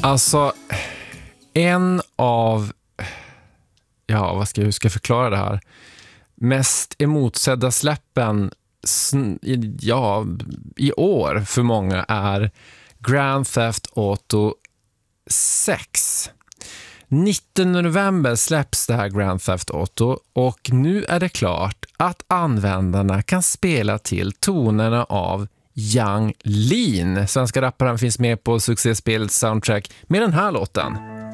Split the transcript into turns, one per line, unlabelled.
Alltså, en av, hur ska jag förklara det här? Mest emotsedda släppen i år för många är Grand Theft Auto 6. 19 november släpps det här Grand Theft Auto och nu är det klart att användarna kan spela till tonerna av Yung Lean. Svenska rapparen finns med på succéspelet soundtrack med den här låten.